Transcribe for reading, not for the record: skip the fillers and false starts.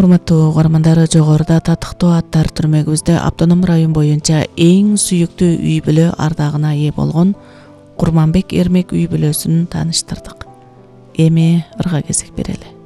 Урматтуу угармандар, жогоруда татыктуу аттар түрмөгүбүздө автоном район боюнча эң сүйүктүү үй бүлө ардагына ээ болгон Курманбек Эрмек үй бүлөсүн тааныштырдык. Эми ырга кезек берели.